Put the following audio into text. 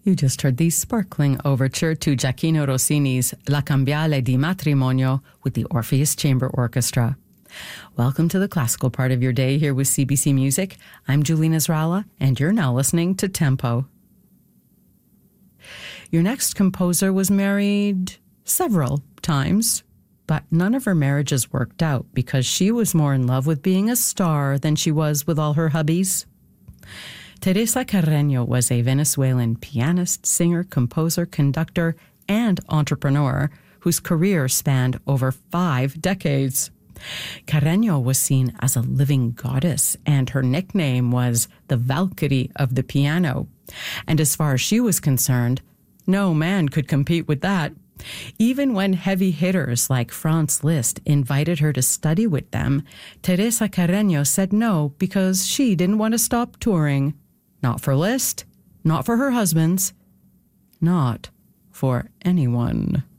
You just heard the sparkling overture to Gioacchino Rossini's La Cambiale di Matrimonio with the Orpheus Chamber Orchestra. Welcome to the classical part of your day here with CBC Music. I'm Julina Zrala, and you're now listening to Tempo. Your next composer was married several times, but none of her marriages worked out because she was more in love with being a star than she was with all her hubbies. Teresa Carreño was a Venezuelan pianist, singer, composer, conductor, and entrepreneur whose career spanned over 5 decades. Carreño was seen as a living goddess, and her nickname was the Valkyrie of the piano. And as far as she was concerned, no man could compete with that. Even when heavy hitters like Franz Liszt invited her to study with them, Teresa Carreño said no because she didn't want to stop touring. Not for Liszt, not for her husbands, not for anyone.